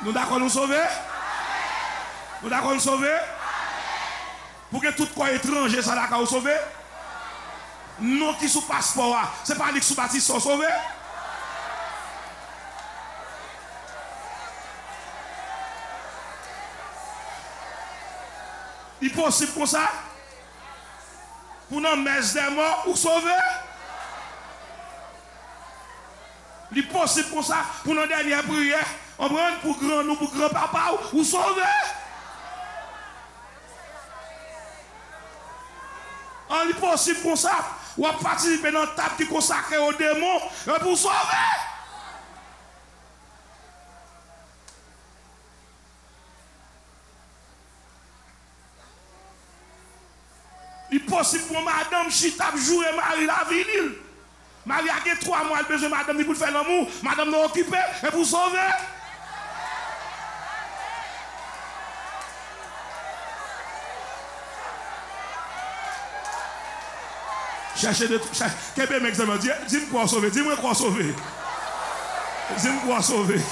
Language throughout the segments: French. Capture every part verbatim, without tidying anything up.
Nous d'accord nous sauver? Nous d'accord nous sauver? Pour que tout quoi étranger ça d'accord nous sauver? Non qui sous passeport, c'est pas lui qui sous bâtisse sont sauvés? Il est possible pour ça? Pour nous mettre des morts ou sauver? Il est possible pour ça? Pour nos dernières prières, on prend pour grand nous, pour grand papa ou sauver? Il est possible pour ça? Ou à participer dans la table qui est consacrée aux démons pour sauver? Il est possible pour madame Chita jouer Marie la ville. Marie a trois mois, elle a besoin de madame pour faire l'amour. Madame nous occupée et pour sauver. Cherchez de tout. Quel bien examen? Dis-moi quoi sauver. Dis-moi quoi sauver. Dis-moi quoi sauver.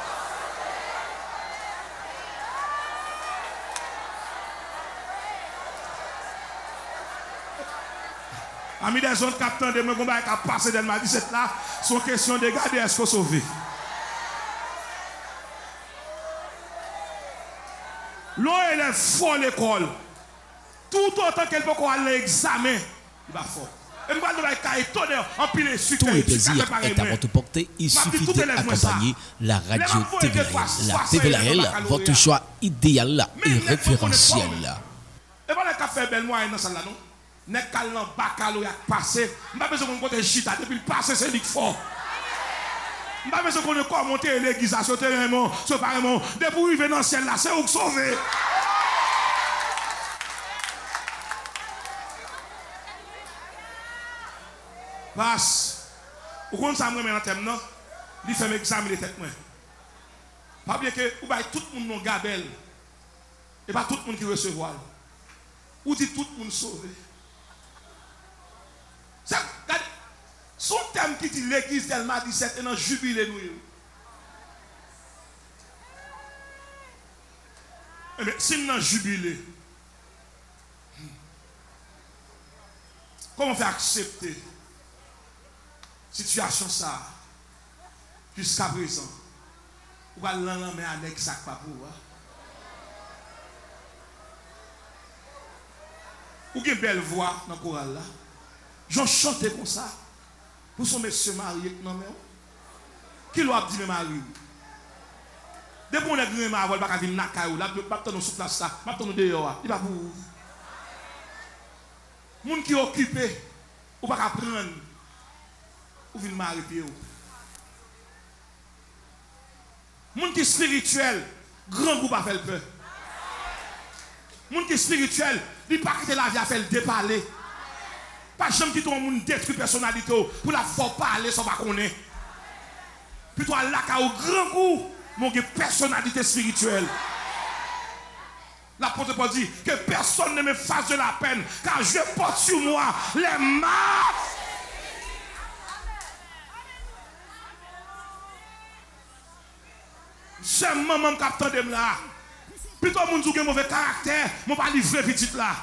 Amis des autres capteurs de mon combat qui a passé dans ma dix-sept là, sont question de garder est-ce qu'on sauve. L'eau elle est folle l'école. Tout autant qu'elle peut aller à l'examen, il va fort. Tout le plaisir est à votre portée. Il suffit d'accompagner la radio T V L. La T V L, votre choix idéal et référentiel. Et voilà le café belle moi dans salle là non. N'est qu'à l'embacalo passé. Je n'ai pas besoin de côté chita depuis le passé c'est lui fort. Je n'ai pas besoin de quoi monter l'église à ce terrain, ce parlement. Depuis où il vient dans le ciel là, c'est où sauver. Parce que quand ça me met dans thème non, il fait m'examiner tête moi. Pas bien que ou tout le monde non gabel. Et pas tout le monde qui recevoir. Ou dit tout le monde sauvé. Son thème qui dit l'église d'Elma dix-sept et dans jubilé nous. Eh bien, si nous avons jubilé, comment faire accepter situation ça jusqu'à présent? Ou va l'enlever avec ça pas pour ou une belle voix dans le choral là. J'en chanté comme ça. Pour son monsieur marié, non mais qui l'a dit mari? Depuis on est grand mari, il va pas venir nakaï là, pas attendre sur place ça, pas attendre dehors, il va pour moun qui occupé ou pas prendre ou venir marier ou. Moun qui spirituel, grand groupe a fait peur. Moun qui spirituel, il pas quitter la vie à faire le déparler. Pas jamais qui ton monde détruit personnalité pour la faire parler sans pas connaître. Plutôt là au grand coup, mon personnalité spirituelle. L'apôtre Paul dit que personne ne me fasse de la peine car je porte sur moi les marques. C'est maman qui attend de là. Plutôt mon qui a mauvais caractère, mon pas livrer petite là.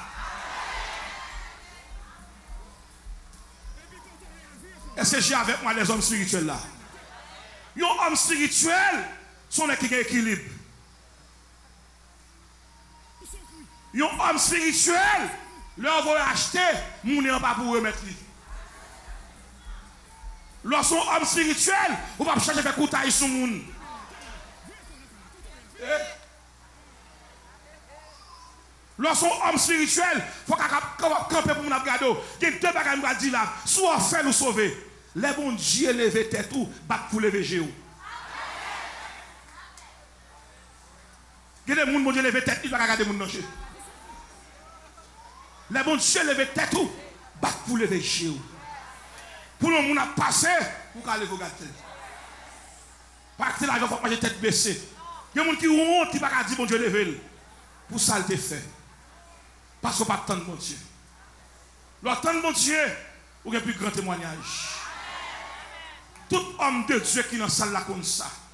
Est-ce que j'ai avec moi les hommes spirituels là? Un homme spirituel, sont les qui ont équilibre. Un homme spirituel, leur va acheter, mon n'est pas pour remettre lui. Lorsqu'on homme spirituel, on va chercher faire coutaille sur le monde. Lorsqu'on homme spirituel, il faut qu'on campe pour mon abgado. Il y a deux bagages qui me disent là, soit faire ou sauver. Les bons dieux lever tête ou battre pour lever géo. Il y a des gens qui lever tête, ils ne vont pas regarder mon noche. Les bons dieux lever tête ou battre pour lever géo. Pour le monde a passé, pour qu'elle lever tête. Parce que là, il faut pas tête baissée. Il y a des gens qui ont honte, qui ne vont pas dire bon Dieu lever. Pour ça, le fait. Parce qu'on n'a pas tant de mon Dieu. Leur tant de mon Dieu, ou un plus grand témoignage. Tout homme de Dieu qui est dans la salle là comme ça,